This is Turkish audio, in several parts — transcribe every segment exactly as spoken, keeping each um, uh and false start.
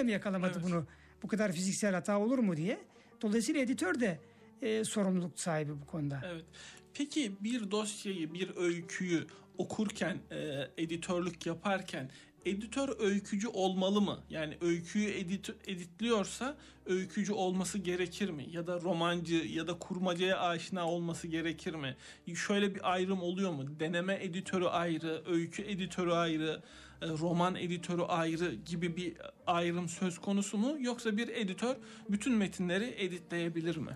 da mı yakalamadı Evet. bunu? Bu kadar fiziksel hata olur mu diye. Dolayısıyla editör de e, sorumluluk sahibi bu konuda. Evet. Peki bir dosyayı, bir öyküyü okurken, e, editörlük yaparken editör öykücü olmalı mı? Yani öyküyü edit, editliyorsa öykücü olması gerekir mi? Ya da romancı ya da kurmacaya aşina olması gerekir mi? Şöyle bir ayrım oluyor mu? Deneme editörü ayrı, öykü editörü ayrı, e, roman editörü ayrı gibi bir ayrım söz konusu mu? Yoksa bir editör bütün metinleri editleyebilir mi?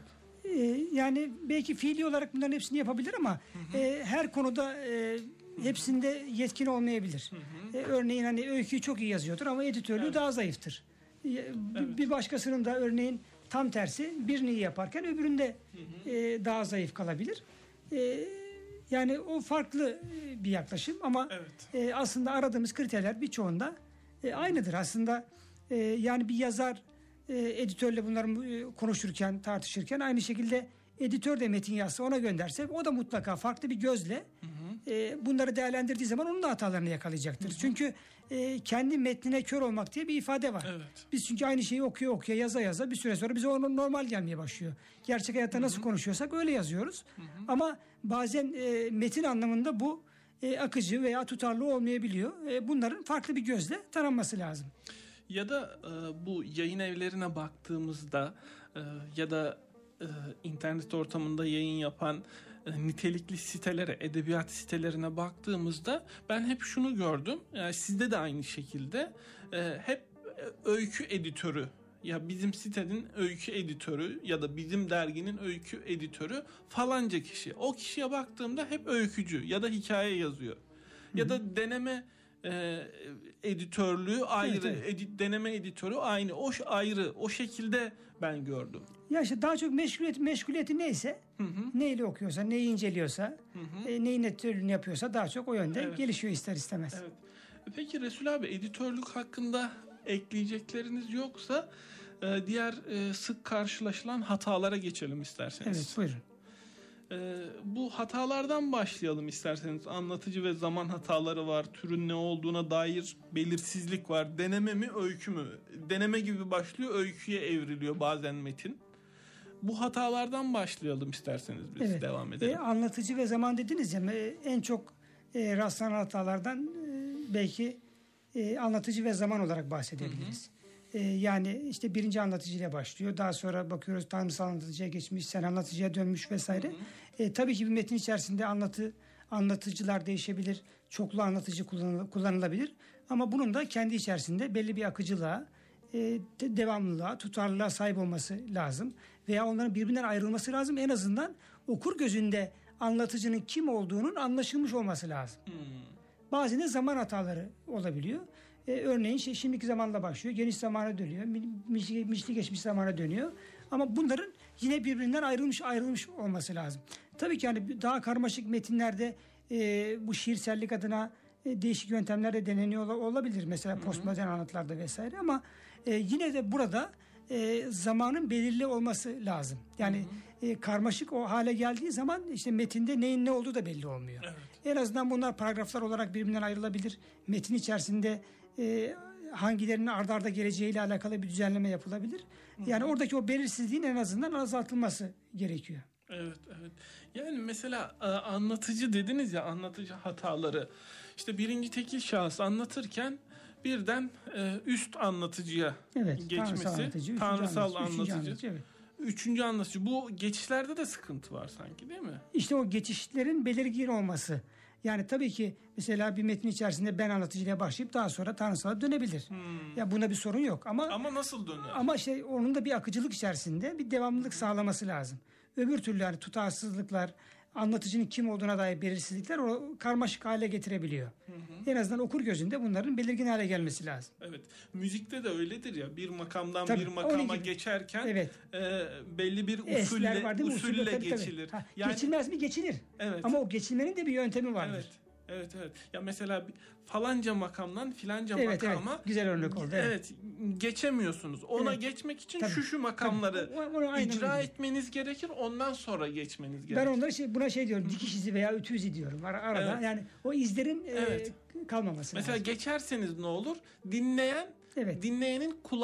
Yani belki fiili olarak bunların hepsini yapabilir ama hı hı. E, her konuda e, hepsinde yetkin olmayabilir. Hı hı. E, örneğin hani öyküyü çok iyi yazıyordur ama editörlüğü evet. daha zayıftır. E, evet. Bir başkasının da örneğin tam tersi birini iyi yaparken öbüründe hı hı. E, daha zayıf kalabilir. E, yani o farklı bir yaklaşım ama evet. e, aslında aradığımız kriterler birçoğunda e, aynıdır. Aslında e, yani bir yazar E, editörle bunları e, konuşurken, tartışırken aynı şekilde editör de metin yazsa ona gönderse o da mutlaka farklı bir gözle hı hı. E, bunları değerlendirdiği zaman onun da hatalarını yakalayacaktır. Hı hı. Çünkü e, kendi metnine kör olmak diye bir ifade var. Evet. Biz çünkü aynı şeyi okuyor okuyor yaza yaza bir süre sonra bize o normal gelmeye başlıyor. Gerçek hayatta hı hı. nasıl konuşuyorsak öyle yazıyoruz. Hı hı. Ama bazen e, metin anlamında bu e, akıcı veya tutarlı olmayabiliyor. E, bunların farklı bir gözle taranması lazım. Ya da e, bu yayın evlerine baktığımızda e, ya da e, internet ortamında yayın yapan e, nitelikli sitelere, edebiyat sitelerine baktığımızda ben hep şunu gördüm. Yani sizde de aynı şekilde e, hep e, öykü editörü ya bizim sitenin öykü editörü ya da bizim derginin öykü editörü falanca kişi. O kişiye baktığımda hep öykücü ya da hikaye yazıyor. Hı-hı. Ya da deneme E, editörlüğü ayrı, evet, evet. Edit, deneme editörü aynı, o ayrı, o şekilde ben gördüm. Ya işte daha çok meşguliyet, meşguliyeti neyse, hı hı. neyle okuyorsa, neyi inceliyorsa, hı hı. E, neyin editörlüğünü yapıyorsa daha çok o yönde evet. gelişiyor ister istemez. Evet. Peki Resul abi, editörlük hakkında ekleyecekleriniz yoksa e, diğer e, sık karşılaşılan hatalara geçelim isterseniz. Evet, buyurun. Ee, bu hatalardan başlayalım isterseniz. Anlatıcı ve zaman hataları var. Türün ne olduğuna dair belirsizlik var. Deneme mi, öykü mü? Deneme gibi başlıyor, öyküye evriliyor bazen metin. Bu hatalardan başlayalım isterseniz biz evet. devam edelim. E, anlatıcı ve zaman dediniz ya, en çok e, rastlanan hatalardan e, belki e, anlatıcı ve zaman olarak bahsedebiliriz. Hı hı. Yani işte birinci anlatıcıyla başlıyor. Daha sonra bakıyoruz tanrısal anlatıcıya geçmiş, sen anlatıcıya dönmüş vesaire. Hı hı. E, tabii ki bir metin içerisinde anlatı anlatıcılar değişebilir. Çoklu anlatıcı kullanıl, kullanılabilir. Ama bunun da kendi içerisinde belli bir akıcılığa, e, de, devamlılığa, tutarlılığa sahip olması lazım. Veya onların birbirinden ayrılması lazım. En azından okur gözünde anlatıcının kim olduğunun anlaşılmış olması lazım. Hı. Bazen de zaman hataları olabiliyor. Ee, örneğin şey, şimdiki zamanla başlıyor. Geniş zamana dönüyor. Mişli, mişli geçmiş zamana dönüyor. Ama bunların yine birbirinden ayrılmış ayrılmış olması lazım. Tabii ki yani daha karmaşık metinlerde e, bu şiirsellik adına e, değişik yöntemler de deneniyor olabilir. Mesela hı hı. postmodern anlatılarda vesaire. Ama e, yine de burada e, zamanın belirli olması lazım. Yani hı hı. E, karmaşık o hale geldiği zaman işte metinde neyin ne olduğu da belli olmuyor. Evet. En azından bunlar paragraflar olarak birbirinden ayrılabilir. Metin içerisinde e, hangilerinin arda arda geleceğiyle alakalı bir düzenleme yapılabilir. Hı hı. Yani oradaki o belirsizliğin en azından azaltılması gerekiyor. Evet, evet. Yani mesela anlatıcı dediniz ya, anlatıcı hataları. İşte birinci tekil şahıs anlatırken birden üst anlatıcıya evet, geçmesi. Tanrısal anlatıcı. Tanrısal anlatıcı. Üçüncü anlatıcı, evet. Üçüncü anlatıcı. Bu geçişlerde de sıkıntı var sanki, değil mi? İşte o geçişlerin belirgin olması. Yani tabii ki mesela bir metin içerisinde ben anlatıcıyla başlayıp daha sonra tanrısala dönebilir. Hmm. Ya buna bir sorun yok ama ama nasıl döner? Ama işte onun da bir akıcılık içerisinde bir devamlılık hmm. sağlaması lazım. Öbür türlü hani tutarsızlıklar, anlatıcının kim olduğuna dair belirsizlikler o karmaşık hale getirebiliyor. Hı hı. En azından okur gözünde bunların belirgin hale gelmesi lazım. Evet. Müzikte de öyledir ya. Bir makamdan tabii, bir makama geçerken evet. e, belli bir usulle, var, usulle, usulle tabii, geçilir. Tabii. Ha, yani, geçilmez mi? Geçilir. Evet. Ama o geçilmenin de bir yöntemi vardır. Evet. Evet evet. Ya mesela falanca makamdan filanca evet, makama evet. Güzel örnek oldu. Evet. evet geçemiyorsunuz. Ona evet. geçmek için tabii. şu şu makamları tabii. icra öyle. etmeniz gerekir. Ondan sonra geçmeniz gerekir. Ben onlara şey, buna şey diyorum. Dikiş izi veya ütü izi diyorum. Ar- arada evet. yani o izlerin evet. e, kalmaması mesela lazım. Geçerseniz ne olur? Dinleyen evet. dinleyenin kulağı